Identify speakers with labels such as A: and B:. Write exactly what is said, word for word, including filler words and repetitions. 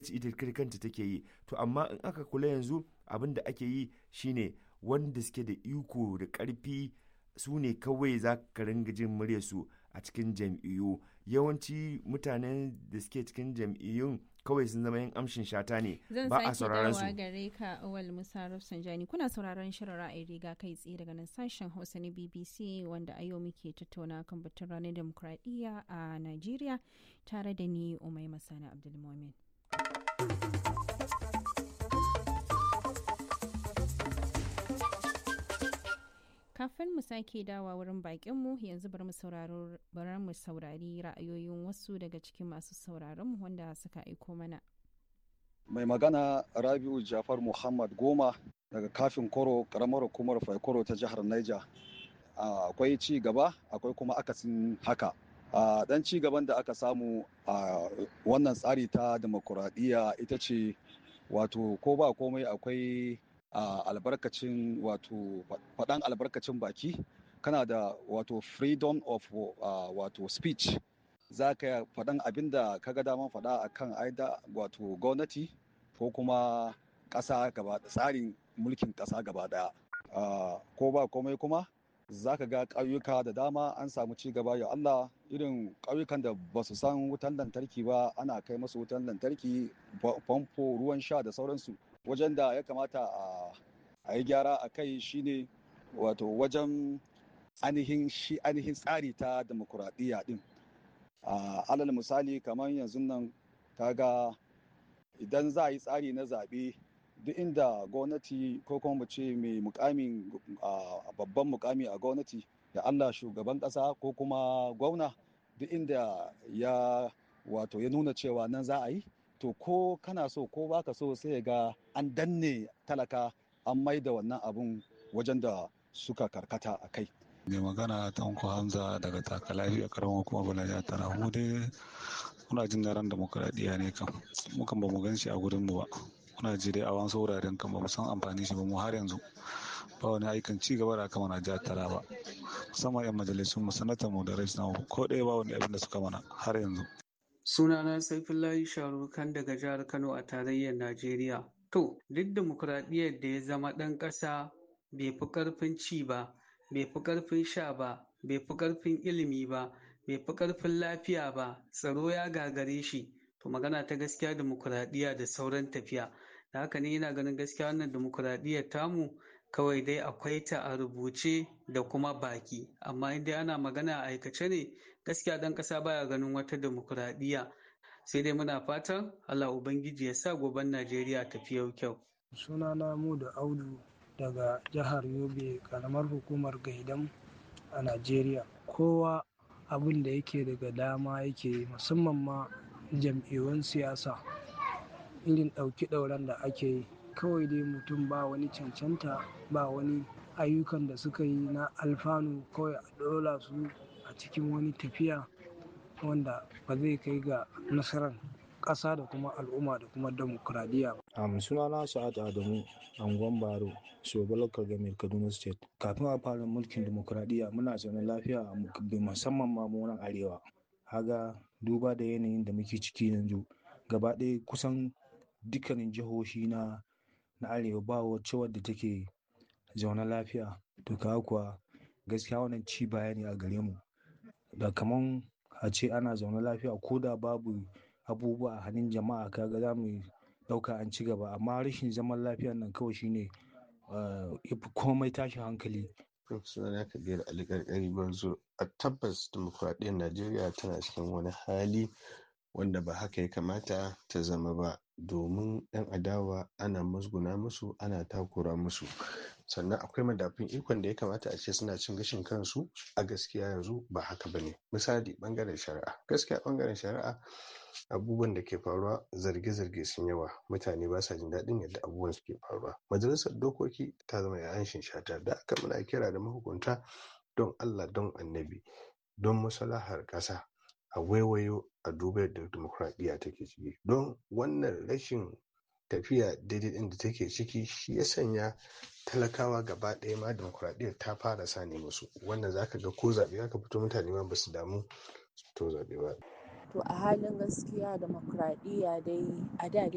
A: gwamnati ita kanta take yi. To amma in aka kula yanzu abin da ake yi shine wanda suke da iko da ƙarfi su ne kawai za ka ringa jin muryarsu a cikin jam'iyyu. Yawanci mutanen da suke cikin jam'iyyun kawai sun zama yin amshin shata ne, ba a sauraron su.
B: Zan sake dawowa gare ka Awal Musa Rafsanjani. Kuna sauraron shirin ra'ayi riga kai tsaye daga nan sashen Hausa na B B C wanda a yau muke tattauna kan batun ranar demokradiyya a Najeriya tare da ni Umaima Sani Abdulmumin. Kafin mu sake dawa wurin bakinmu yanzu bari mu saurari ra'ayoyin wasu daga cikin masu sauraronmu wanda suka aiko mana.
C: Mai magana Rabi'u Jafar Muhammad Goma daga kafin Koro, karamar hukumar Faikoro ta jihar Niger. Akwai ci gaba, akwai kuma akasin haka. Dan ci gaban da aka samu a wannan tsari ta demokuraɗiyya ita ce wato ko ba komai akwai a albarkacin wato faɗan albarkacin baki, kana da wato freedom of uh, wato speech, za ka faɗan abin da ka ga daman faɗa akan aida wato gwamnati ko kuma ƙasa gaba, tsarin mulkin ƙasa gaba ɗaya. Uh, ko ba komai kuma za ka ga ƙauyuka da dama an samu ci gaba, ya Allah, irin ƙauyukan da ba su san wutan lantarki ba ana kai masu wutan lantarki, famfo, ruwan sha da sauransu. Wajen da ya kamata a yi gyara a kai shine wato wajen ainihin shi ainihin tsari ta demokuraɗiyya din. Alal misali kamar yanzu nan kaga idan za a yi tsari na zaɓe, duk inda gwamnati ko kuma mu ce mai mukamin babban mukami a gwamnati, da Allah shugaban ƙasa ko kuma gwamna, duk inda ya wato ya nuna cewa nan za a yi, to ko kana so ko baka so sai ga an danne talaka, an maida wannan abun wajen da suka karkata a kai.
D: Mai magana Tanko Hamza daga Takalafi a karamar kuma Bulaja tana mu dai muna jin daren demokuraɗiyya ne kam, mu kan ba mu gan shi a gurin mu ba, muna ji dai a wasu wuraren kan ba mu san amfani shi ba. Mu har yanzu ba wani aikin ci gaba da aka mana jihar Taraba, musamman yan majalisun mu, sanatan mu da rais na ko ɗaya ba wani abin da suka mana har yanzu.
E: Sunana Saifullahi Sharukan daga jihar Kano a tarayyar Najeriya. To, duk demokuraɗiyyar da ya zama ɗan ƙasa bai fi ƙarfin ci ba, bai fi ƙarfin sha ba, bai fi ƙarfin ilimi ba, bai fi ƙarfin lafiya ba, tsaro ya gagare shi, to magana ta gaskiya demokuraɗiyya da sauran tafiya. Da haka ne yana ganin gaskiya wannan demokuraɗiyyar tamu kawai dai akwai ta a rubuce da kuma baki, amma in dai ana magana a aikace ne gaskiya ɗan ƙasa baya ganin wata demokuraɗiyya. Sai dai muna fatan Allah Ubangiji ya sa goben Najeriya tafi yau kyau.
F: Sunana Mudu Audu daga jihar Yobe, karamar hukumar Gaidam a Najeriya. Kowa abin da yake daga dama yake, musamman ma jam'iyyun siyasa, irin ɗauki ɗauran da ake yi, kawai dai mutum ba wani cancanta, ba wani ayyukan da suka yi na alfanu, kawai a ɗola su a cikin wani tafiya wanda ba zai kai ga nasarar ƙasa da kuma al'umma da kuma demokuraɗiyya ba.
G: Um, sunana Sa'ad Adamu, Angon Baro, Soba Local Government, Kaduna State. Kafin a fara mulkin demokuraɗiyya muna zaune lafiya musamman ma mu nan arewa. Haga duba da yanayin da muke ciki yanzu, gaba ɗaya kusan dukkanin jihohi na na arewa ba wacce wadda take zaune lafiya. To kaga kuwa gaskiya wannan ci baya ne a gare mu. Da kaman a ce ana zaune lafiya ko da babu abubuwa a hannun jama'a, kaga za mu ɗauka an ci gaba, amma rashin zaman lafiya nan kawai shine yafi komai tashin hankali.
H: Sunana Kabir Ali Gargari Banzo. A tabbas dimokuraɗiyyar Najeriya tana cikin wani hali wanda ba haka ya kamata ta zama ba, domin 'yan adawa ana musguna musu, ana takura musu, sannan akwai madafun ikon da ya kamata a ce suna cin gashin kansu. A gaskiya yanzu ba haka ba ne. Misali ɓangaren shari'a, gaskiya ɓangaren shari'a abubuwan da ke faruwa, zarge-zarge sun yawa, mutane ba sa jin daɗin yadda abubuwan suke faruwa. Majalisar dokoki ta zama yayan shata, da aka muna kira da mahukunta don Allah don annabi, don maslahar ƙasa, a waiwayo a duba yadda dimokuraɗiyya take ciki, don wannan rashin tafiya daidai ɗin da take ciki shi ya sanya talakawa gaba ɗaya ma dimokuraɗiyyar ta fara sani musu. Wannan zaka ga ko zaɓe aka fito mutane ma ba su damu to zaɓe ba.
I: To a halin gaskiya demokuraɗiyya dai a da